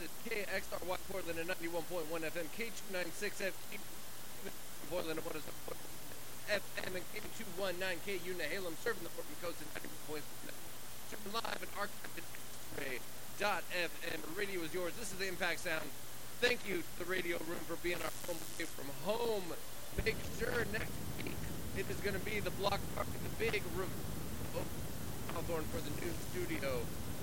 is KXRY Portland at 91.1 FM, K296 FM, Portland at 107.1 FM, and K219K Unahalem, serving the Portland coast at 91.1 FM. Streaming live and archived at X-Ray.FM. Radio is yours. This is the Impact Sound. Thank you to the radio room for being our home away from home. Make sure next week it is going to be the block party, the big room Hawthorne for the new studio.